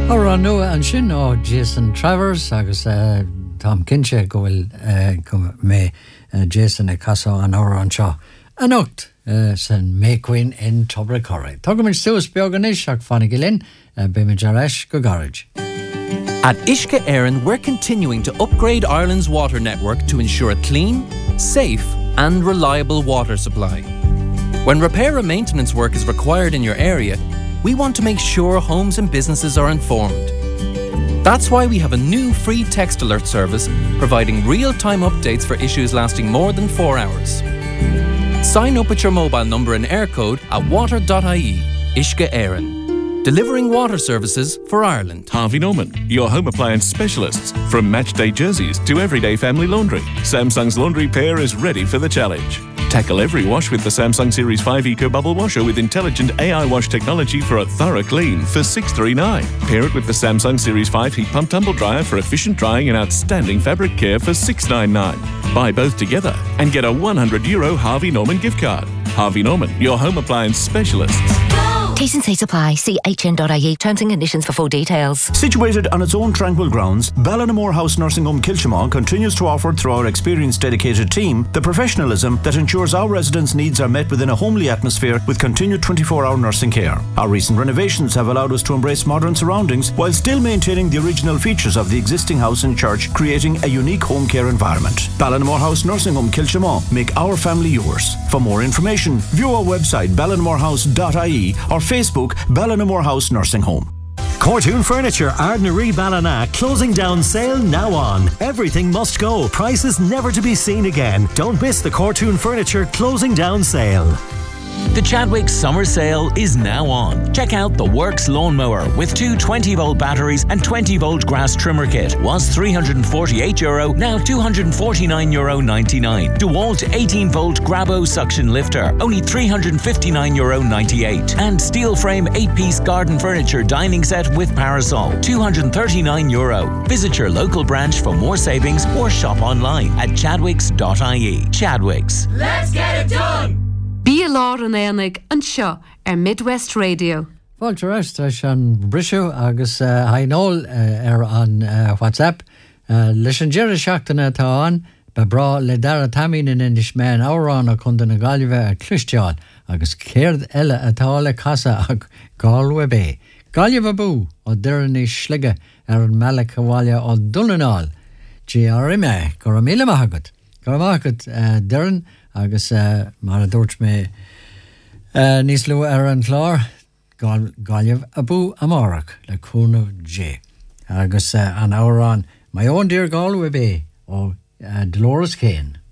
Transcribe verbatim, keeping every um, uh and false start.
Ora nua an sin ó Jason Travers agus uh, Tom Kinche go bhfuil uh, mé uh, Jason e casa an ora an seo an ocht uh, san mécuin in Tobre Corrie. Tá go min stús beaganis ach fannig gilin uh, be me jaresh go garage. At Uisce Éireann, we're continuing to upgrade Ireland's water network to ensure a clean, safe and reliable water supply. When repair and maintenance work is required in your area, we want to make sure homes and businesses are informed. That's why we have a new free text alert service providing real-time updates for issues lasting more than four hours. Sign up with your mobile number and air code at water dot I E, Uisce Éireann. Delivering water services for Ireland. Harvey Norman, your home appliance specialists. From matchday jerseys to everyday family laundry, Samsung's laundry pair is ready for the challenge. Tackle every wash with the Samsung Series five Eco Bubble Washer with intelligent A I wash technology for a thorough clean for six hundred thirty-nine dollars. Pair it with the Samsung Series five Heat Pump Tumble Dryer for efficient drying and outstanding fabric care for six hundred ninety-nine dollars. Buy both together and get a one hundred euro Harvey Norman gift card. Harvey Norman, your home appliance specialists. T's and C's apply. See H N dot I E. Terms and conditions for full details. Situated on its own tranquil grounds, Ballinamore House Nursing Home Kilchimau continues to offer, through our experienced dedicated team, the professionalism that ensures our residents' needs are met within a homely atmosphere with continued twenty-four hour nursing care. Our recent renovations have allowed us to embrace modern surroundings while still maintaining the original features of the existing house and church, creating a unique home care environment. Ballinamore House Nursing Home Kilchimau. Make our family yours. For more information, view our website ballinamore house dot I E or Facebook Ballinamore House Nursing Home. Cortoon Furniture, Ardnaree Ballina, closing down sale now on. Everything must go. Prices never to be seen again. Don't miss the Cortoon Furniture closing down sale. The Chadwick Summer Sale is now on. Check out the Works Lawnmower with two twenty volt batteries and twenty volt grass trimmer kit. Was three hundred forty-eight euro, now two hundred forty-nine euro ninety-nine. DeWalt eighteen volt Grabo suction lifter, only three hundred fifty-nine euro ninety-eight. And steel frame eight piece garden furniture dining set with parasol, two hundred thirty-nine euro. Visit your local branch for more savings or shop online at chadwicks dot I E. Chadwicks. Let's get it done! Bí lár an éanaig an seo ar Midwest Radio. Fáilte rest leis an brisú agus uh, hainol uh, ar an uh, WhatsApp. Uh, leis an deire seachtainna tá an, be bra le dara tamín in inis mé an árán a chun na Gaillimhe a Clisteáil agus céird eile atá le casa ag Galway Bay. Gaillimhe bú ó deireanna slige ar an meala cabhaile ó Dunanáil. G R M A, gur míle maithagad. Gur maithagad uh, deirean agus uh, mar a dúirt mé uh, níos lu ar an chlár Gaillimh a bú amárach le cúnamh J. Agus uh, an árán my own dear Galway Bay ó uh, Dolores Kane.